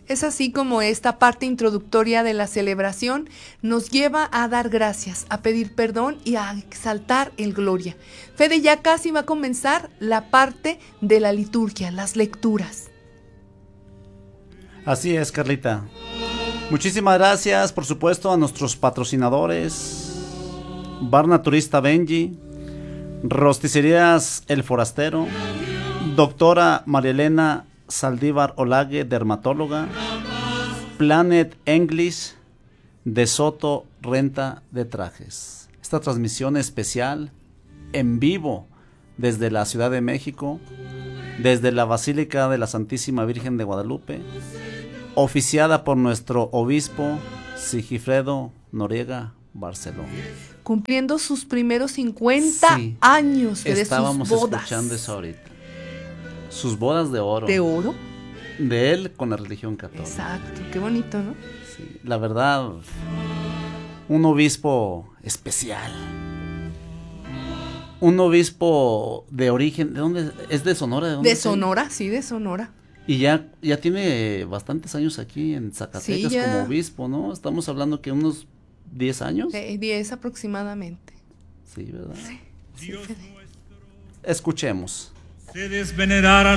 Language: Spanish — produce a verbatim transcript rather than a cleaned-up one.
Es así como esta parte introductoria de la celebración nos lleva a dar gracias, a pedir perdón y a exaltar el gloria. Fede, ya casi va a comenzar la parte de la liturgia, las lecturas. Así es, Carlita. Muchísimas gracias, por supuesto, a nuestros patrocinadores: Bar Naturista Benji, Rosticerías El Forastero, Doctora María Elena Saldívar Olague, dermatóloga, Planet English, De Soto Renta de Trajes. Esta transmisión especial en vivo desde la Ciudad de México, desde la Basílica de la Santísima Virgen de Guadalupe, oficiada por nuestro obispo Sigifredo Noriega Barceló. Cumpliendo sus primeros cincuenta Sí, años de estábamos sus bodas. escuchando eso ahorita. Sus bodas de oro. ¿De oro? De él con la religión católica. Exacto, qué bonito, ¿no? Sí, la verdad, un obispo especial. Un obispo de origen, ¿de dónde? ¿Es de Sonora? ¿De, dónde De es él? Sonora, sí, de Sonora. Y ya, ya tiene bastantes años aquí en Zacatecas, Sí, ya. como obispo, ¿no? Estamos hablando que unos diez años. Eh, diez aproximadamente. Sí, ¿verdad? Sí, sí, Fede. Escuchemos. Se desvenerara